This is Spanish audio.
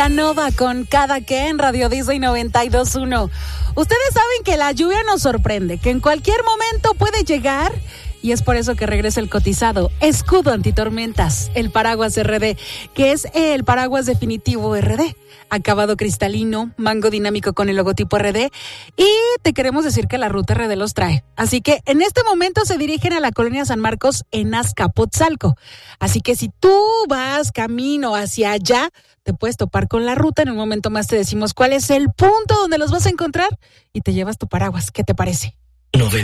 Nova con Cada Que en Radio Disney 92.1. Ustedes saben que la lluvia nos sorprende, que en cualquier momento puede llegar, y es por eso que regresa el cotizado Escudo Antitormentas, el paraguas RD, que es el paraguas definitivo RD. Acabado cristalino, mango dinámico con el logotipo RD, y te queremos decir que la ruta RD los trae. Así que en este momento se dirigen a la colonia San Marcos en Azcapotzalco. Así que si tú vas camino hacia allá, te puedes topar con la ruta. En un momento más te decimos cuál es el punto donde los vas a encontrar y te llevas tu paraguas. ¿Qué te parece?